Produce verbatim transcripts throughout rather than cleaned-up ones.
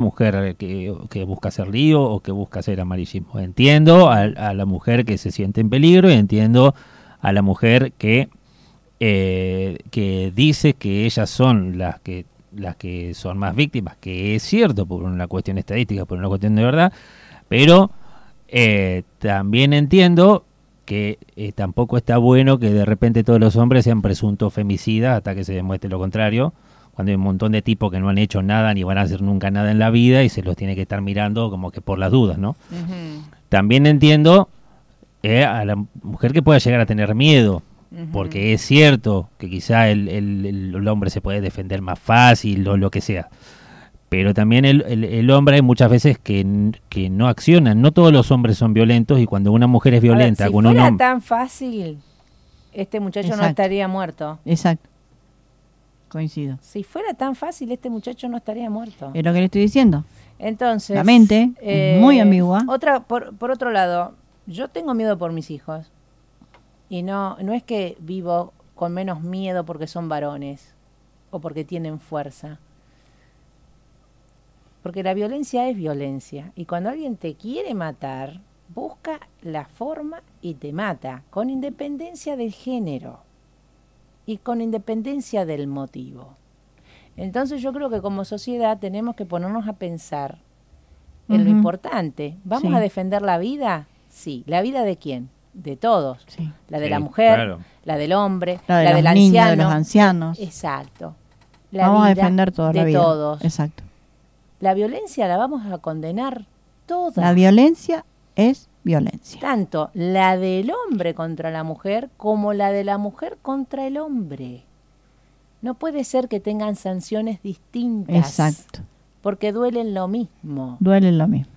mujer que, que busca hacer lío o que busca hacer amarillismo. Entiendo a, a la mujer que se siente en peligro y entiendo a la mujer que eh, que dice que ellas son las que las que son más víctimas, que es cierto por una cuestión estadística, por una cuestión de verdad, pero eh, también entiendo que eh, tampoco está bueno que de repente todos los hombres sean presuntos femicidas hasta que se demuestre lo contrario, cuando hay un montón de tipos que no han hecho nada ni van a hacer nunca nada en la vida y se los tiene que estar mirando como que por las dudas, ¿no? Uh-huh. También entiendo eh, a la mujer que pueda llegar a tener miedo, uh-huh. porque es cierto que quizá el, el, el hombre se puede defender más fácil o lo que sea. Pero también el, el, el hombre hay muchas veces que, que no accionan. No todos los hombres son violentos y cuando una mujer es violenta... Ver, si con fuera un hombre... tan fácil, este muchacho Exacto. no estaría muerto. Exacto. Coincido. Si fuera tan fácil, este muchacho no estaría muerto. Es lo que le estoy diciendo. Entonces... La mente eh, es muy ambigua. Otra, por, por otro lado, yo tengo miedo por mis hijos. Y no, no es que vivo con menos miedo porque son varones o porque tienen fuerza. Porque la violencia es violencia. Y cuando alguien te quiere matar, busca la forma y te mata, con independencia del género y con independencia del motivo. Entonces yo creo que como sociedad tenemos que ponernos a pensar en uh-huh. lo importante. ¿Vamos sí. a defender la vida? Sí. ¿La vida de quién? De todos. Sí. La de sí, la mujer, claro. la del hombre, la, de la los del niños, anciano. de los ancianos. Exacto. La Vamos vida a defender toda la de vida. todos. Exacto. La violencia la vamos a condenar toda. La violencia es violencia. Tanto la del hombre contra la mujer como la de la mujer contra el hombre. No puede ser que tengan sanciones distintas. Exacto. Porque duelen lo mismo. Duelen lo mismo.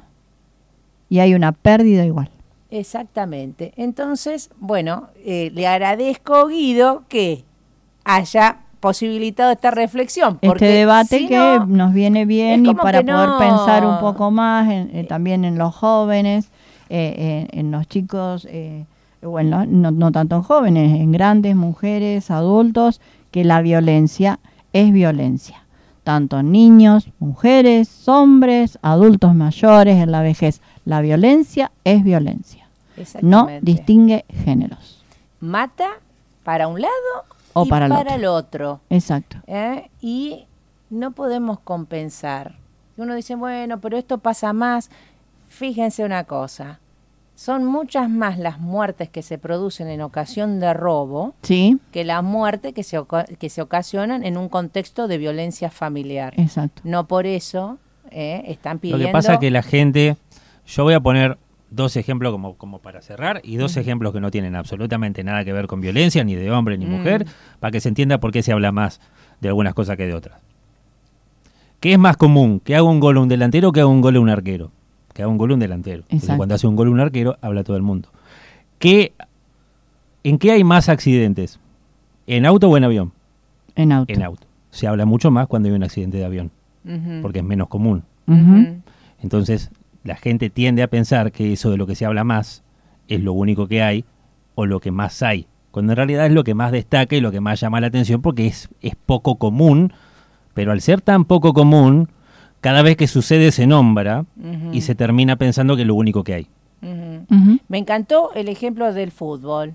Y hay una pérdida igual. Exactamente. Entonces, bueno, eh, le agradezco, Guido, que haya posibilitado esta reflexión. Porque este debate si que no, nos viene bien y para no, poder pensar un poco más en, eh, también en los jóvenes, eh, en, en los chicos, eh, bueno, no, no tanto en jóvenes, en grandes, mujeres, adultos, que la violencia es violencia. Tanto en niños, mujeres, hombres, adultos mayores, en la vejez. La violencia es violencia. No distingue géneros. Mata para un lado o y para, para el, el otro. Exacto. ¿Eh? Y no podemos compensar. Uno dice, bueno, pero esto pasa más. Fíjense una cosa. Son muchas más las muertes que se producen en ocasión de robo sí. que las muertes que se, que se ocasionan en un contexto de violencia familiar. Exacto. No por eso eh, están pidiendo... Lo que pasa es que la gente... Yo voy a poner dos ejemplos como, como para cerrar y dos mm. ejemplos que no tienen absolutamente nada que ver con violencia, ni de hombre ni mm. mujer, para que se entienda por qué se habla más de algunas cosas que de otras. ¿Qué es más común? ¿Que haga un gol un delantero o que haga un gol un arquero? Que haga un gol un delantero. Porque cuando hace un gol un arquero, habla todo el mundo. ¿Qué, ¿En qué hay más accidentes? ¿En auto o en avión? En auto. En auto. Se habla mucho más cuando hay un accidente de avión, uh-huh. porque es menos común. Uh-huh. Entonces... la gente tiende a pensar que eso de lo que se habla más es lo único que hay o lo que más hay, cuando en realidad es lo que más destaca y lo que más llama la atención porque es, es poco común, pero al ser tan poco común, cada vez que sucede se nombra uh-huh. y se termina pensando que es lo único que hay. Uh-huh. Uh-huh. Me encantó el ejemplo del fútbol.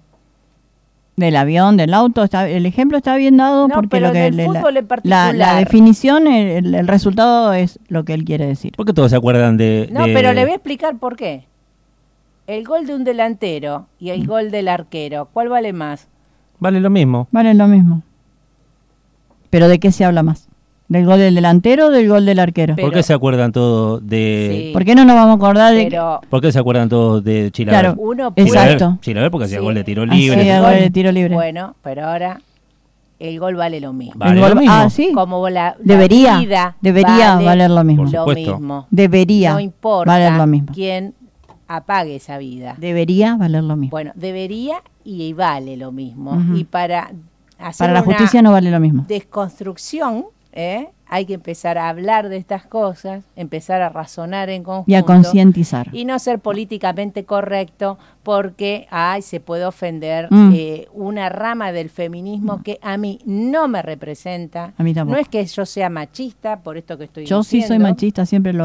Del avión, del auto, está, el ejemplo está bien dado no, porque pero lo que del le, fútbol la, en particular. La, la definición, el, el resultado es lo que él quiere decir. ¿Por qué todos se acuerdan de, No, de... pero le voy a explicar por qué. El gol de un delantero y el mm. gol del arquero, ¿cuál vale más? Vale lo mismo. Vale lo mismo. ¿Pero de qué se habla más? ¿Del gol del delantero o del gol del arquero? Pero, ¿por qué se acuerdan todos de...? Sí. ¿Por qué no nos vamos a acordar de...? Pero, ¿por qué se acuerdan todos de Chilaver? Claro, uno puede... exacto. Chilaver porque hacía sí. gol de tiro libre. Hacía gol de tiro libre. Bueno, pero ahora el gol vale lo mismo. Vale el gol, lo mismo. Ah, sí. Como la, la debería, vida debería vale valer lo mismo. Lo mismo. Debería no importa valer lo mismo. quién apague esa vida. Debería valer lo mismo. Bueno, debería y vale lo mismo. Uh-huh. Y para hacer para la una justicia no vale lo mismo. Desconstrucción, ¿eh? Hay que empezar a hablar de estas cosas, empezar a razonar en conjunto. Y a concientizar. Y no ser políticamente correcto porque ay, se puede ofender mm. eh, una rama del feminismo mm. que a mí no me representa. A mí tampoco. No es que yo sea machista, por esto que estoy yo diciendo. Yo sí soy machista, siempre lo